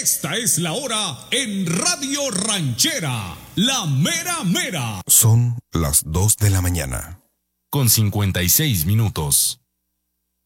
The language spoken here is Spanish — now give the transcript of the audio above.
Esta es la hora en Radio Ranchera, la mera mera. Son las 2 de la mañana. Con 56 minutos.